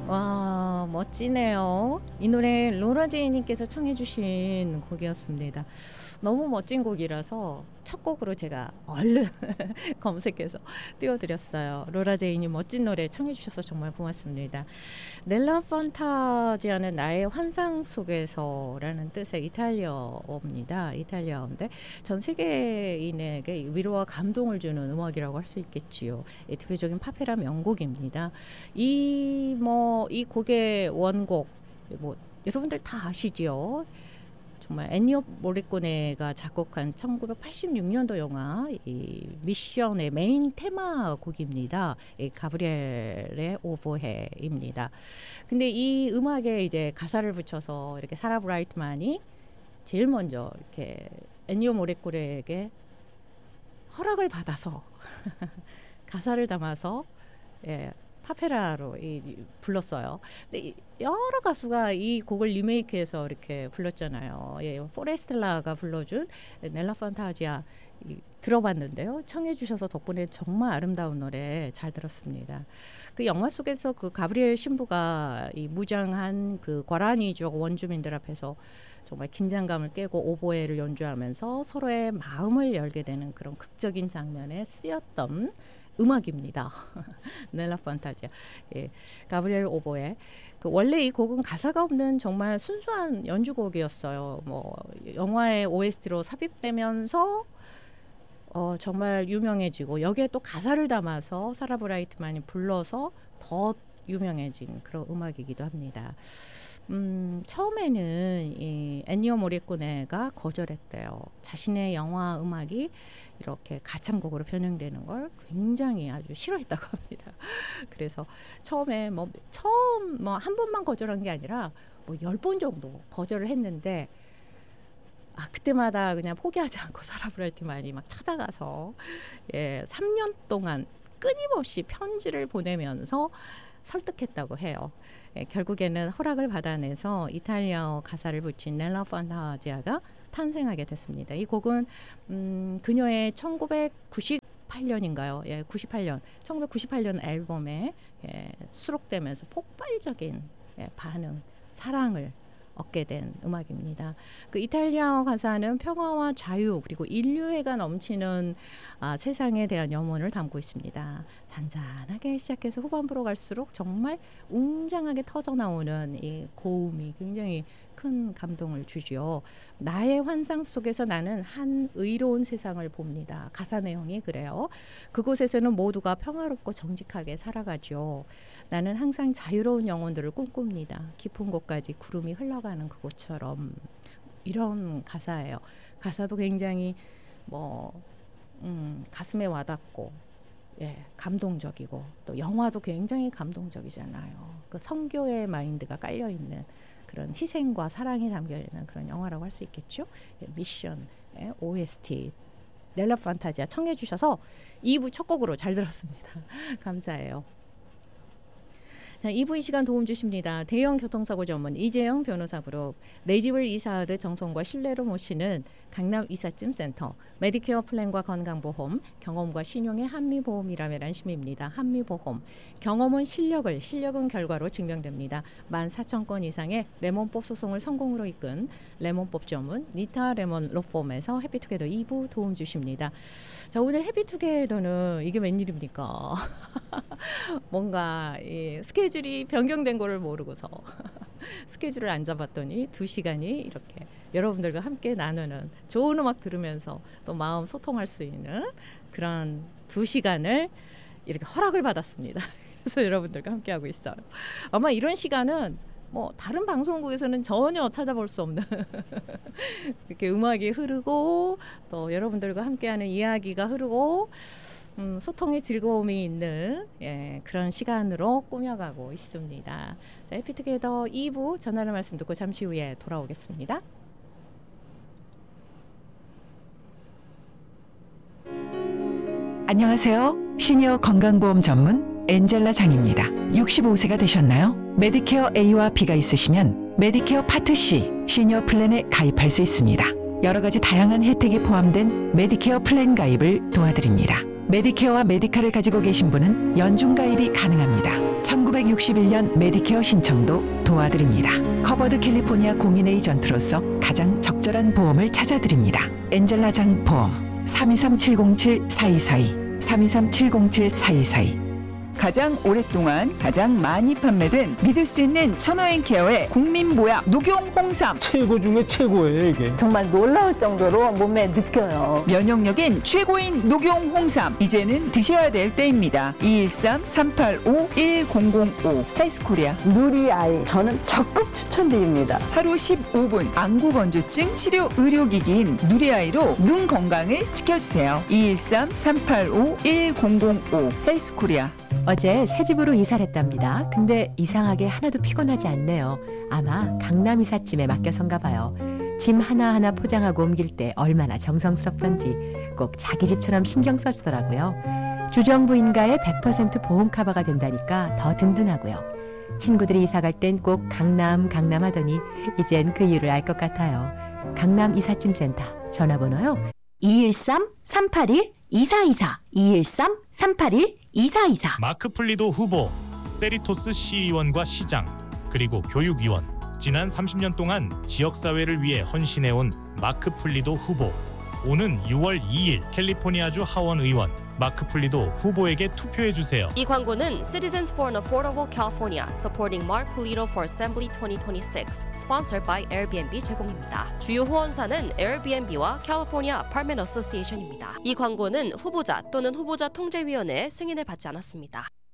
와, 멋지네요. 이 노래 로라 제이님께서 청해 주신 곡이었습니다. 너무 멋진 곡이라서 첫 곡으로 제가 얼른 검색해서 띄워드렸어요. 로라 제이님 멋진 노래 청해 주셔서 정말 고맙습니다. 넬라 판타지아는 나의 환상 속에서라는 뜻의 이탈리아어입니다. 이탈리아어인데 전 세계인에게 위로와 감동을 주는 음악이라고 할 수 있겠지요. 대표적인 파페라 명곡입니다. 이 곡의 원곡 여러분들 다 아시죠? 정말 엔니오 모리코네가 작곡한 1986년도 영화 이 미션의 메인 테마 곡입니다. 이 가브리엘의 오보헤입니다. 근데 이 음악에 이제 가사를 붙여서 이렇게 사라 브라이트만이 제일 먼저 이렇게 엔니오 모리코네에게 허락을 받아서 가사를 담아서 파페라로 불렀어요. 근데 여러 가수가 이 곡을 리메이크해서 이렇게 불렀잖아요. 포레스텔라가 불러준 넬라 판타지아 들어봤는데요. 청해 주셔서 덕분에 정말 아름다운 노래 잘 들었습니다. 그 영화 속에서 그 가브리엘 신부가 이 무장한 그 과라니족 원주민들 앞에서 정말 긴장감을 깨고 오보에를 연주하면서 서로의 마음을 열게 되는 그런 극적인 장면에 쓰였던 음악입니다. 넬라 판타지아, 가브리엘 오보에. 원래 이 곡은 가사가 없는 정말 순수한 연주곡이었어요. 영화의 OST로 삽입되면서 정말 유명해지고 여기에 또 가사를 담아서 사라 브라이트만이 불러서 더 유명해진 그런 음악이기도 합니다. 처음에는 이 엔니오 모리코네가 거절했대요. 자신의 영화 음악이 이렇게 가창곡으로 변형되는 걸 굉장히 아주 싫어했다고 합니다. 그래서 처음에 한 번만 거절한 게 아니라 10번 정도 거절을 했는데 그때마다 그냥 포기하지 않고 사라 브라이트만이 막 찾아가서 3년 동안 끊임없이 편지를 보내면서 설득했다고 해요. 결국에는 허락을 받아내서 이탈리아어 가사를 붙인 넬라 판타지아가 탄생하게 됐습니다. 이 곡은 그녀의 1998년인가요? 1998년 앨범에 수록되면서 폭발적인 반응, 사랑을 얻게 된 음악입니다. 그 이탈리아어 가사는 평화와 자유 그리고 인류애가 넘치는 세상에 대한 염원을 담고 있습니다. 잔잔하게 시작해서 후반부로 갈수록 정말 웅장하게 터져나오는 이 고음이 굉장히 큰 감동을 주죠. 나의 환상 속에서 나는 한 의로운 세상을 봅니다. 가사 내용이 그래요. 그곳에서는 모두가 평화롭고 정직하게 살아가죠. 나는 항상 자유로운 영혼들을 꿈꿉니다. 깊은 곳까지 구름이 흘러가는 그곳처럼. 이런 가사예요. 가사도 굉장히 가슴에 와닿고 감동적이고 또 영화도 굉장히 감동적이잖아요. 그 성교의 마인드가 깔려있는 그런 희생과 사랑이 담겨있는 그런 영화라고 할 수 있겠죠. 미션 OST 넬라 판타지아 청해 주셔서 2부 첫 곡으로 잘 들었습니다. 감사해요. 자, 2부 이 시간 도움 주십니다. 대형 교통사고 전문 이재영 변호사 그룹, 내 집을 이사하듯 정성과 신뢰로 모시는 강남 이삿짐센터, 메디케어 플랜과 건강보험, 경험과 신용의 한미보험이라면 안심입니다. 한미보험. 경험은 실력은 결과로 증명됩니다. 14,000건 이상의 레몬법 소송을 성공으로 이끈 레몬법 전문 니타 레몬 로펌에서 해피투게더 2부 도움 주십니다. 자, 오늘 해피투게더는 이게 웬일입니까? 뭔가 스케줄이 변경된 거를 모르고서 스케줄을 안 잡았더니 2시간이 이렇게 여러분들과 함께 나누는 좋은 음악 들으면서 또 마음 소통할 수 있는 그런 2시간을 이렇게 허락을 받았습니다. 그래서 여러분들과 함께하고 있어요. 아마 이런 시간은 다른 방송국에서는 전혀 찾아볼 수 없는 이렇게 음악이 흐르고 또 여러분들과 함께하는 이야기가 흐르고 소통의 즐거움이 있는 그런 시간으로 꾸며가고 있습니다. 자, 해피투게더 2부 전하는 말씀 듣고 잠시 후에 돌아오겠습니다. 안녕하세요. 시니어 건강보험 전문 엔젤라 장입니다. 65세가 되셨나요? 메디케어 A와 B가 있으시면 메디케어 파트 C 시니어 플랜에 가입할 수 있습니다. 여러 가지 다양한 혜택이 포함된 메디케어 플랜 가입을 도와드립니다. 메디케어와 메디카를 가지고 계신 분은 연중 가입이 가능합니다. 1961년 메디케어 신청도 도와드립니다. 커버드 캘리포니아 공인 에이전트로서 가장 적절한 보험을 찾아드립니다. 엔젤라장 보험 323-707-4242 323-707-4242. 가장 오랫동안 가장 많이 판매된 믿을 수 있는 천호앤케어의 국민보약 녹용 홍삼. 최고 중에 최고예요, 이게. 정말 놀라울 정도로 몸에 느껴요. 면역력인 최고인 녹용 홍삼. 이제는 드셔야 될 때입니다. 213-385-1005 헬스코리아. 누리아이 저는 적극 추천드립니다. 하루 15분 안구건조증 치료 의료기기인 누리아이로 눈 건강을 지켜주세요. 213-385-1005 헬스코리아. 어제 새 집으로 이사를 했답니다. 근데 이상하게 하나도 피곤하지 않네요. 아마 강남 이삿짐에 맡겨선가 봐요. 짐 하나하나 포장하고 옮길 때 얼마나 정성스럽던지 꼭 자기 집처럼 신경 써주더라고요. 주정부인가에 100% 보험 커버가 된다니까 더 든든하고요. 친구들이 이사 갈 땐 꼭 강남 하더니 이젠 그 이유를 알 것 같아요. 강남 이삿짐센터 전화번호요. 213-381-2424 213-381-2424 마크 플리도 후보, 세리토스 시의원과 시장, 그리고 교육위원, 지난 30년 동안 지역사회를 위해 헌신해온 마크 플리도 후보. 오는 6월 2일 캘리포니아주 하원 의원 마크 플리도 후보에게 투표해주세요. 이 광고는 Citizens for an Affordable California Supporting Mark Polito for Assembly 2026 Sponsored by Airbnb 제공입니다. 주요 후원사는 Airbnb와 California Apartment Association입니다. 이 광고는 후보자 또는 후보자 통제위원회의 승인을 받지 않았습니다.